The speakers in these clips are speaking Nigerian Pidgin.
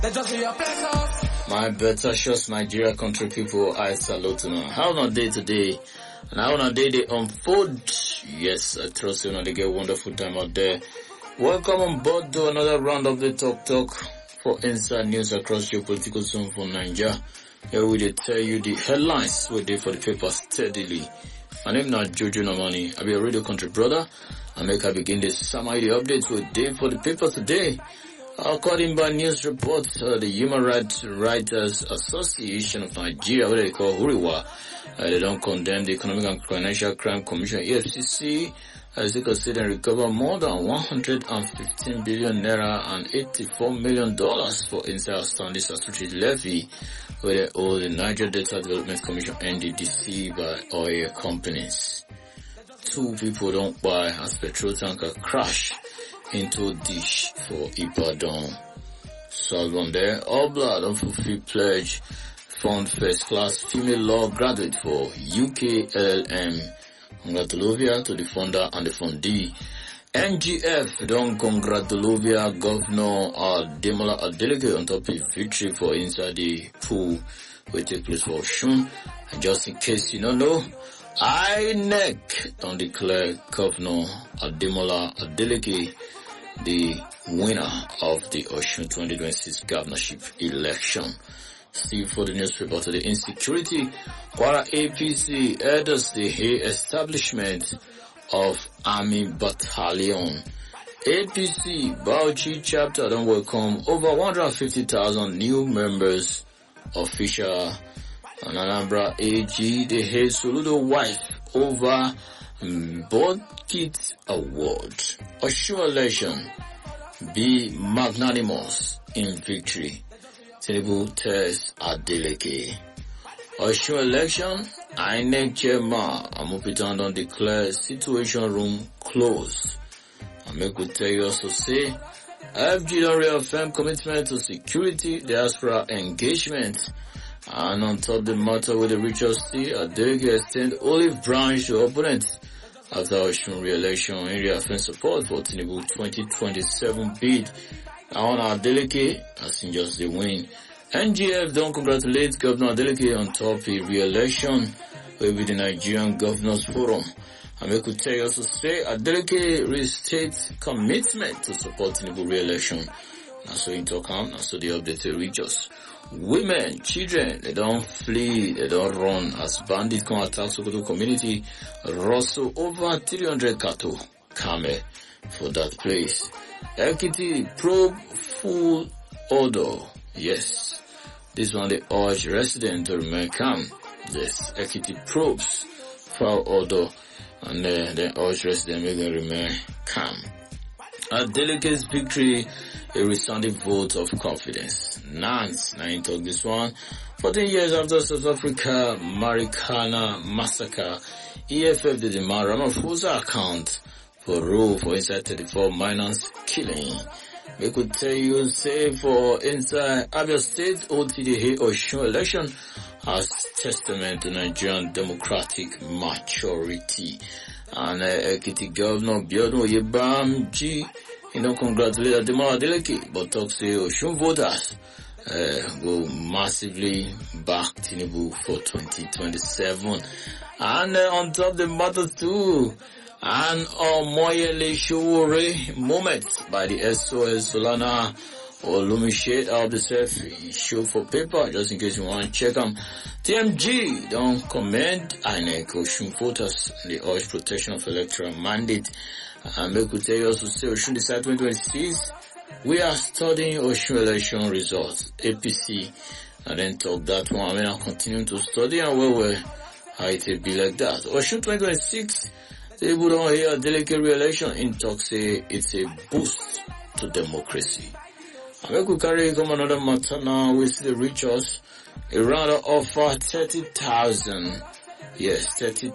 My better shows Nigeria country people, I salute you. How on a day today? And how on a day they unfold? Yes, I trust you know they get a wonderful time out there. Welcome on board to another round of the Talk for inside news across geopolitical zone from Nigeria. Here we dey tell you the headlines we dey for the paper steadily. My name is Jojo Namani. I be a radio country brother. I make I begin this summary the updates we dey for the paper today. According by news reports, the Human Rights Writers Association of Nigeria, what they call Huriwa, they don't condemn the Economic and Financial Crime Commission (EFCC) as they consider and recover more than 115 billion naira and $84 million for inside outstanding statutory levy where they owe the Niger Delta Development Commission (NDDC) by oil companies. 2 people don't buy as petrol tanker crash into dish for Ibadan. Salvon there, Obla don't fulfill pledge, fund first class female law graduate for UK LLM. Congratulations to the founder and the fundee. NGF don't congratulate Governor Demola Adeleke on top of victory for inside the pool which take place for Osun. And just in case you don't know, INEC don't declare Governor Demola Adeleke the winner of the Osun 2026 governorship election. Still for the newspaper to the insecurity, Kwara APC orders the establishment of Army Battalion. APC Bauchi chapter don't welcome over 150,000 new members official. And Anambra AG, the Hey Soludo wife over Board Kit Award. Osun election, be magnanimous in victory. Tinubu tells Adeleke. Osun election, INEC chairman Amupitan don't declare situation room closed. I make we tell you also say, FG don't reaffirm commitment to security, diaspora engagement. And on top of the matter with the richest state, Adeleke extend olive branch to opponents after Osun re-election in reaffirm support for Tinubu 2027 bid. Now on Adeleke, as in just the win. NGF don't congratulate Governor Adeleke on top of re-election with the Nigerian Governors Forum. I make we tell you also say Adeleke restates commitment to support Tinubu re-election. Now so in talk now so the update will reach us. Women, children, they don't flee, they don't run as bandits come attack Sokoto community, rustle over 300 cattle, camel for that place. Ekiti probe full order. Yes. This one they urge residents to remain calm. Yes. Ekiti probes full order and they urge residents to remain calm. Adeleke's victory, a resounding vote of confidence. Nance, now you talk this one. 14 years after South Africa Marikana massacre, EFF did demand Ramaphosa account for role for inside 34 minors killing. We could tell you, say for inside Abia State, OTDH Osun election as testament to Nigerian democratic maturity. And Ekiti Governor Biodun Oyebamji, congratulate Ademola Adeleke, but talk say Osun voters will massively back Tinubu for 2027. And on top of the matter too, an Omoyele Showore moment by the SOS Solana or Lumishade of the self show for paper, just in case you want to check them. TMG don't commend INEC Osun voters the urge protection of electoral mandate. And we could tell you also say Osun decide 2026. We are studying Osun election results, APC, and then talk that one. I mean, I'll continue to study and how it will be like that. Osun 2026, they would not hear delicate re-election in talk say it's a boost to democracy. And we could carry come another matter now, we see the reach us. A round offer 30,000. Yes,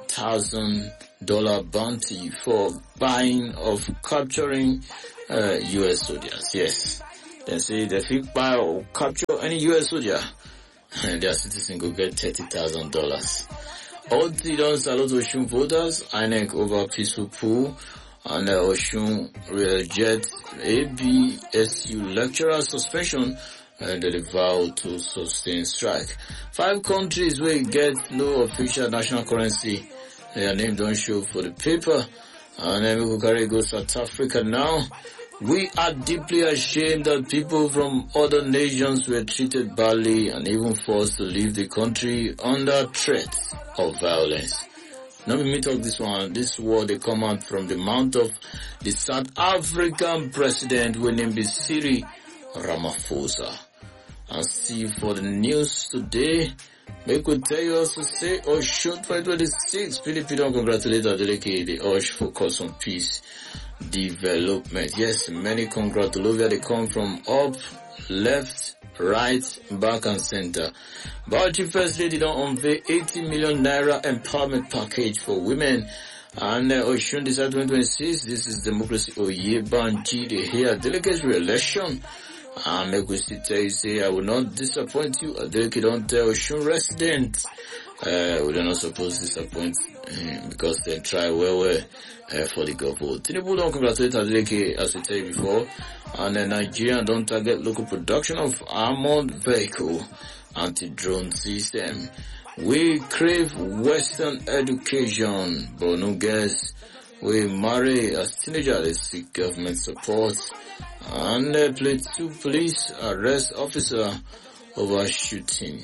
$30,000 bounty for buying of capturing US soldiers. Yes. Then say if you buy or capture any US soldier, their citizen go get $30,000. OT don't salute Osun voters, INEC over peaceful pool, and Osun reject ABSU lecturer suspension and they vow to sustain strike. 5 countries will get no official national currency. Their name don't show for the paper. And then we will carry go South Africa now. We are deeply ashamed that people from other nations were treated badly and even forced to leave the country under threat of violence. Now we talk this one. This word they come out from the mouth of the South African president who named Cyril Ramaphosa. And see for the news today, we could tell you also say Osun 2026. PDP don't congratulate Adeleke, the urge focus on peace development. Yes, many congratulations. They come from up, left, right, back and center. Bauchi First Lady don't unveil 80 million naira empowerment package for women. And Osun December 2026, this is Democracy Oyebanji, the here delegates re-election. And make we still tell you, say, I will not disappoint you. Adeleke don't tell Osun residents. We are not supposed to disappoint because they try well for the government. Tinubu don't congratulate Adeleke, as we tell you before. And Nigeria don't target local production of armored vehicle anti-drone system. We crave Western education, but no guess. We marry as teenager, they seek government support. And Plateau police arrest officer over shooting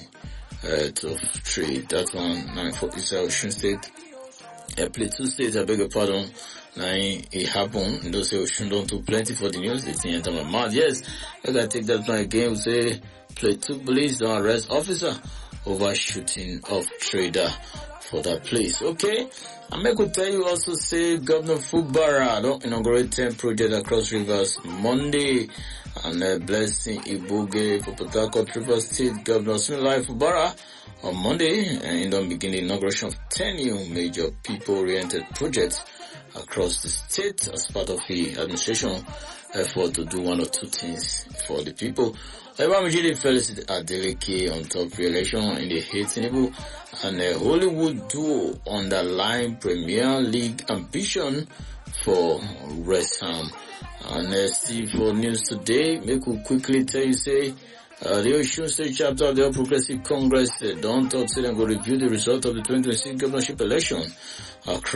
of trade. That one, 940 Osun State. Plateau State, I beg your pardon. Now it happened. You know, say Osun don't do plenty for the news. They think enter my mouth. Yes, I gotta take that one again. We say Plateau police don't arrest officer over shooting of trader for that place. Okay. And I could tell you also say Governor Fubara don't inaugurate 10 projects across rivers Monday. And blessing Ibuge for Port Harcourt Rivers State Governor Similai Fubara on Monday. And don't begin the inauguration of 10 new major people-oriented projects across the state as part of the administration effort to do one or two things for the people. Ebamijide felicitated Adeleke on top re-election in the Tinubu and Hollywood duo underline Premier League ambition for West Ham. And Steve for news today, make we quickly tell you say the Osun State chapter of the All Progressive Congress don't talk say them go review the result of the 2026 governorship election across